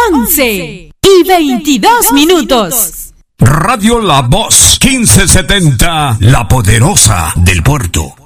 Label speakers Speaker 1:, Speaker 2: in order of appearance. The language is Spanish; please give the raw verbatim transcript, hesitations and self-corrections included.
Speaker 1: once y veintidós minutos.
Speaker 2: Radio La Voz quince setenta, la poderosa del puerto.